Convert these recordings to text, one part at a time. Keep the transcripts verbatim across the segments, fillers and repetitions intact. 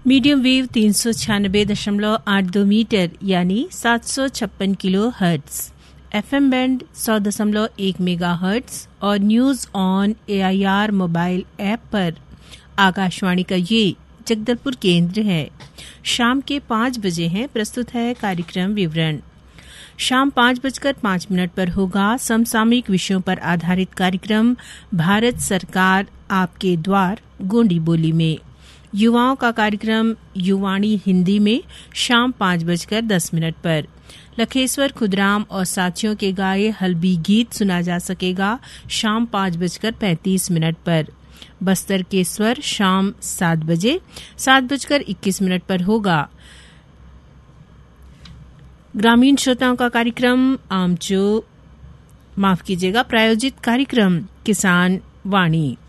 Medium wave तीन सौ छियानबे दशमलव आठ दो मीटर यानी सात सौ छप्पन किलो हर्ट्ज, एफएम बैंड सौ दशमलव एक मेगा हर्ट्ज और news on AIR mobile app पर आकाशवाणी का ये जगदलपुर केंद्र है। शाम के पाँच बजे हैं, प्रस्तुत है कार्यक्रम विवरण। शाम पाँच बजकर पाँच मिनट पर होगा समसामयिक विषयों पर आधारित कार्यक्रम भारत सरकार आपके द्वार गोंडी बोली में। युवाओं का कार्यक्रम युवाणी हिंदी में शाम पाँच बजकर दस मिनट पर लखेश्वर खुदराम और साथियों के गाये हल्बी गीत सुना जा सकेगा शाम पाँच बजकर पैंतीस मिनट पर। बस्तर के स्वर शाम सात बजे सात बजकर इक्कीस मिनट पर होगा। ग्रामीण श्रोताओं का कार्यक्रम आमचो माफ कीजिएगा प्रायोजित कार्यक्रम किसान वाणी।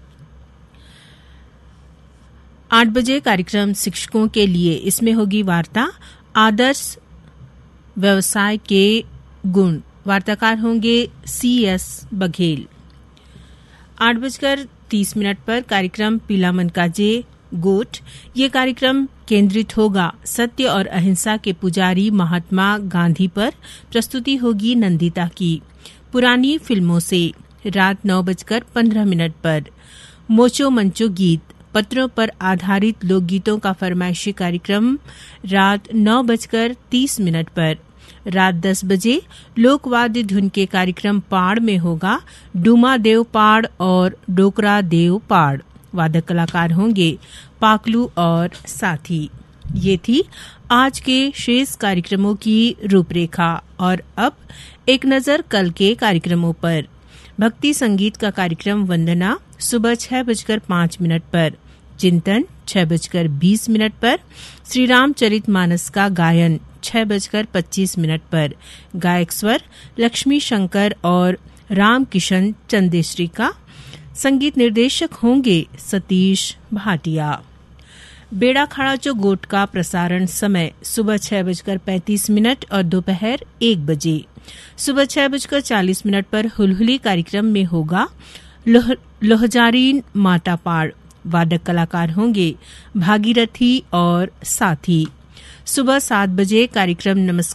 आठ बजे कार्यक्रम शिक्षकों के लिए, इसमें होगी वार्ता आदर्श व्यवसाय के गुण। वार्ताकार होंगे सी एस बघेल। आठ बजकर तीस मिनट पर कार्यक्रम पीला मन का जे गोट। ये कार्यक्रम केंद्रित होगा सत्य और अहिंसा के पुजारी महात्मा गांधी पर। प्रस्तुति होगी नंदिता की। पुरानी फिल्मों से रात नौ बजकर पंद्रह मिनट पर मोचो मंचो गीत, पत्रों पर आधारित लोकगीतों का फरमाइशी कार्यक्रम रात नौ बजकर तीस मिनट पर। रात दस बजे लोकवाद्य धुन के कार्यक्रम पाड़ में होगा डूमा देव पाड़ और डोकरा देव पाड़। वादक कलाकार होंगे पाकलू और साथी। ये थी आज के शेष कार्यक्रमों की रूपरेखा। और अब एक नजर कल के कार्यक्रमों पर। भक्ति संगीत का कार्यक्रम वंदना सुबह छह बजकर पाँच मिनट पर। चिंतन छह बजकर बीस मिनट पर। श्री रामचरित मानस का गायन छह बजकर पच्चीस मिनट पर। गायक स्वर लक्ष्मी शंकर और राम किशन चंदेश्वरी का। संगीत निर्देशक होंगे सतीश भाटिया। बेड़ा खाड़ा चो गोट का प्रसारण समय सुबह छह बजकर पैंतीस मिनट और दोपहर एक बजे। सुबह छह बजकर चालीस मिनट पर हुलहुली कार्यक्रम में होगा लोह, लोहजारीन माता पाड़। वादक कलाकार होंगे भागीरथी और साथी। सुबह सात बजे कार्यक्रम नमस्कार